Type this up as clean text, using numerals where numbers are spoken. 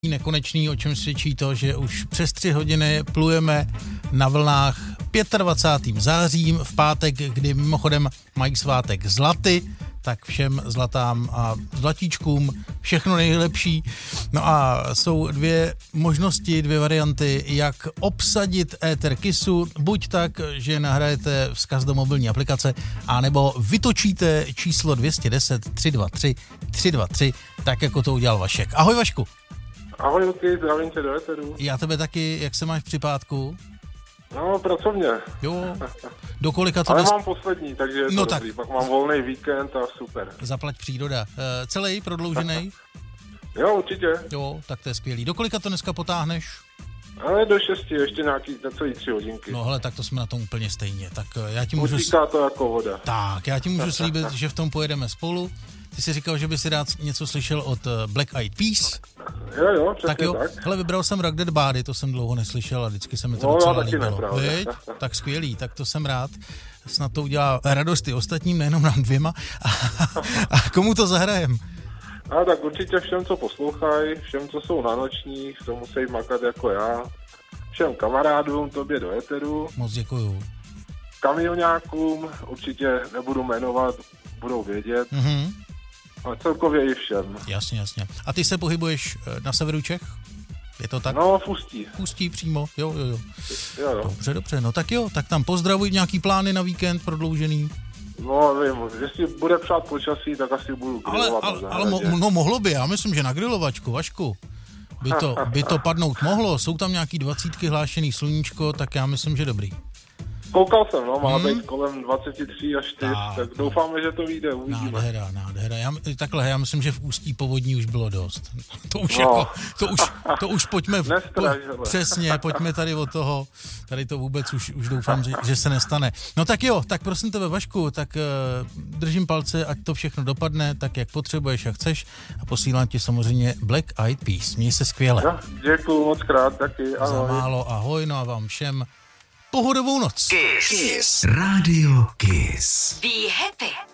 nekonečný, o čem svědčí to, že už přes 3 hodiny plujeme na vlnách 25. zářím v pátek, kdy mimochodem mají svátek Zlaty, tak všem zlatám a zlatíčkům všechno nejlepší. No a jsou 2 možnosti, 2 varianty, jak obsadit éter Kissu, buď tak, že nahrajete vzkaz do mobilní aplikace, anebo vytočíte číslo 210 323 323, tak jako to udělal Vašek. Ahoj Vašku. Ahoj Luky, zdravím tě do éteru. Já tebe taky, jak se máš při pátku? No, pracovně. Jo, do kolika to ale mám poslední, takže je to no dobrý. Tak. Pak mám volný víkend a super. Zaplať příroda. Celý prodloužený? Jo, určitě. Jo, tak to je skvělý. Do kolika to dneska potáhneš? Ale do 6, ještě nějaký necelý 3 hodinky. No hele, tak to jsme na tom úplně stejně. Tak já ti můžu... Utíká to jako voda. Tak, já ti můžu slíbit, že v tom pojedeme spolu. Ty jsi říkal, že by si rád něco slyšel od Black Eyed Peas. Jo, přesně tak. Jo. Tak. Hele, vybral jsem Rock Dead Body, to jsem dlouho neslyšel a vždycky se mi to No, docela já taky líbilo. Veď? Tak skvělý, tak to jsem rád. Snad to udělá radost i ostatním, nejenom nám 2. A komu to zahrajem? A tak určitě všem, co poslouchají, všem, co jsou na nočních, co musí makat jako já, všem kamarádům, tobě do éteru. Moc děkuju. Kamioňákům, určitě nebudu jmenovat, budou vědět. Mhm. A celkově i všem. Jasně. A ty se pohybuješ na severu Čech? Je to tak? No, v Ústí. Ústí přímo, jo. Jo. Dobře, no tak jo, tak tam pozdravuj, nějaký plány na víkend prodloužený? No, vím, jestli bude přát počasí, tak asi budu grilovat. Ale mohlo by, já myslím, že na grilovačku, Vašku, by to padnout mohlo, jsou tam nějaký 20 hlášený sluníčko, tak já myslím, že dobrý. Koukal jsem, no, má být kolem 23 až 4, tak doufáme, že to vyjde, uvidíme. Nádhera. Já myslím, že v Ústí povodní už bylo dost. To už pojďme, přesně, pojďme tady od toho, tady to vůbec už doufám, že se nestane. No tak jo, tak prosím tebe Vašku, tak držím palce, ať to všechno dopadne, tak jak potřebuješ a chceš a posílám ti samozřejmě Black Eyed Peas. Měj se skvěle. No, děkuju moc krát, taky, ahoj. Za málo ahoj, no a vám všem pohodovou noc. Kiss. Radio Kiss. Be happy.